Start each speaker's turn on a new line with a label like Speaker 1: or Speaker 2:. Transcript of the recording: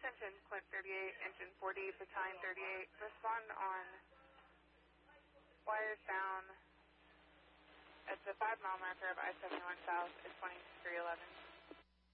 Speaker 1: attention, Clint 38, engine 40, battalion 38. Respond on wires down at the 5 mile marker of I-71 South at 2311.